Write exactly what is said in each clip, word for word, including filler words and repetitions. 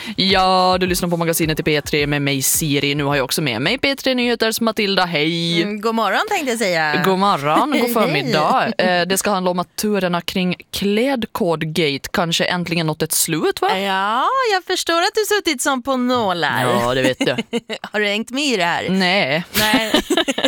Ja, du lyssnar på magasinet i P tre med mig Siri. Nu har jag också med mig P tre Nyheters Matilda. Hej! Mm, god morgon tänkte jag säga. God morgon, god förmiddag. Det ska handla om att turerna kring Klädkodgate kanske äntligen nått ett slut, va? Ja, jag förstår att du suttit som på nålar. Ja, det vet du. Har du hängt med i det här? Nej. Nej.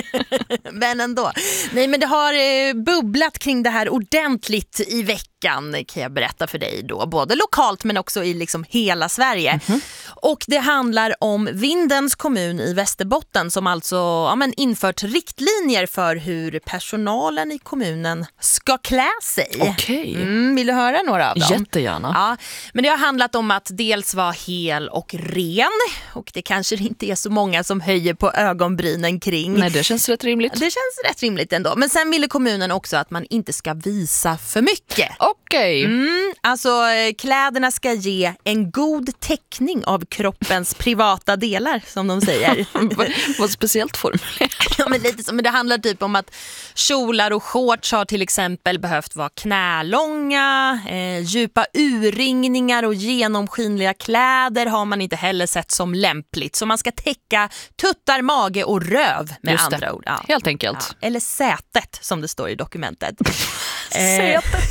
Men ändå. Nej, men det har eh, bubblat kring det här ordentligt i veckan, kan jag berätta för dig då. Både lokalt men också i liksom hela Sverige. Mm-hmm. Och det handlar om Vindens kommun i Västerbotten som alltså ja, men infört riktlinjer för hur personalen i kommunen ska klä sig. Okej. Mm, vill du höra några av dem? Jättegärna. Ja, men det har handlat om att dels vara hel och ren. Och det kanske inte är så många som höjer på ögonbrynen kring. Nej, det känns rätt rimligt. Det känns rätt rimligt ändå. Men sen ville kommunen också att man inte ska visa för mycket. Okej. Mm, alltså kläderna ska ge en god täckning av kroppens privata delar, som de säger. Vad speciellt formulerat. Ja, men lite så, men det handlar typ om att kjolar och shorts har till exempel behövt vara knälånga, eh, djupa urringningar och genomskinliga kläder har man inte heller sett som lämpligt. Så man ska täcka tuttar, mage och röv med Just andra det. ord. Ja. Helt enkelt. Ja. Eller sätet som det står i dokumentet. Sätet.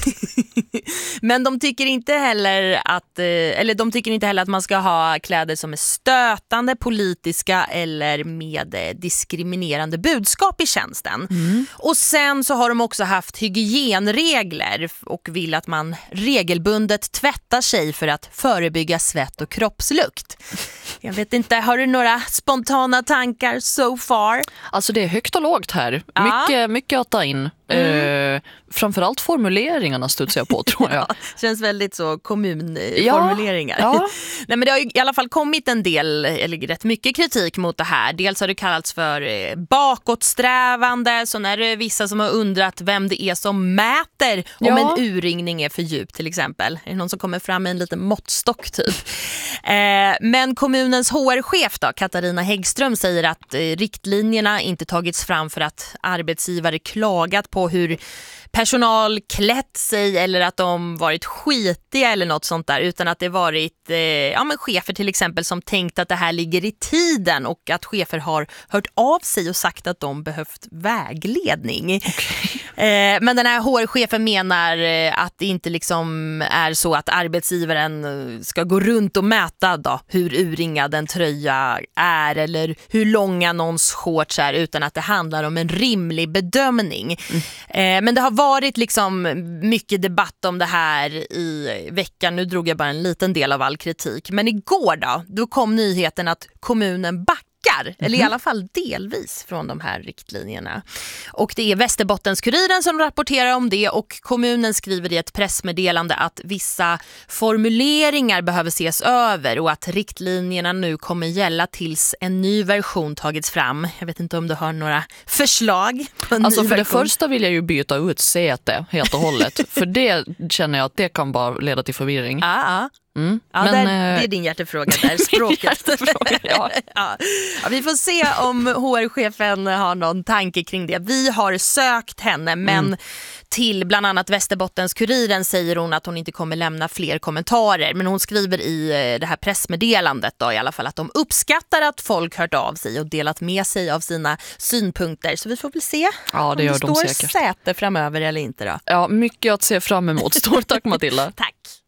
Men de tycker inte heller att eller de tycker inte heller att man ska ha kläder som är stötande, politiska eller med diskriminerande budskap i tjänsten. Mm. Och sen så har de också haft hygienregler och vill att man regelbundet tvättar sig för att förebygga svett och kroppslukt. Jag vet inte, har du några spontana tankar so far? Alltså det är högt och lågt här. Ja. Mycket, mycket att ta in. Mm. Eh, framförallt formuleringarna studsar jag på, tror jag. Ja, känns väldigt så kommunformuleringar. Ja, ja. Nej, men det har ju i alla fall kommit en del, eller rätt mycket kritik mot det här. Dels har det kallats för bakåtsträvande, så när det är vissa som har undrat vem det är som mäter om ja. en urringning är för djup till exempel. Är det någon som kommer fram med en liten måttstock typ? eh, men kommunens H R-chef då, Katarina Häggström, säger att eh, riktlinjerna inte tagits fram för att arbetsgivare klagat på på hur personal klätt sig eller att de varit skitiga eller något sånt där, utan att det varit eh, ja, men chefer till exempel som tänkt att det här ligger i tiden och att chefer har hört av sig och sagt att de behövt vägledning. Okay. Eh, men den här H R-chefen menar eh, att det inte liksom är så att arbetsgivaren ska gå runt och mäta då, hur urringad en tröja är eller hur långa någons shorts är, utan att det handlar om en rimlig bedömning. Mm. Eh, men det har varit liksom mycket debatt om det här i veckan. Nu drog jag bara en liten del av all kritik. Men igår då, då kom nyheten att kommunen backar. Mm-hmm. Eller i alla fall delvis från de här riktlinjerna. Och det är Västerbottens-Kuriren som rapporterar om det och kommunen skriver i ett pressmeddelande att vissa formuleringar behöver ses över och att riktlinjerna nu kommer gälla tills en ny version tagits fram. Jag vet inte om du har några förslag på en alltså ny för version. Det första vill jag ju byta ut säte helt och hållet. För det känner jag att det kan bara leda till förvirring. Ja, ja. Mm. Ja, Men, där, äh... det är din hjärtefråga där, språket. hjärtefråga, ja. Ja. Ja, vi får se om H R-chefen har någon tanke kring det. Vi har sökt henne, men mm. till bland annat Västerbottens-Kuriren säger hon att hon inte kommer lämna fler kommentarer. Men hon skriver i det här pressmeddelandet då, i alla fall att de uppskattar att folk hört av sig och delat med sig av sina synpunkter. Så vi får väl se ja, det om gör det de står säkert. säte framöver eller inte då. Ja, mycket att se fram emot. Stort tack Matilda. Tack.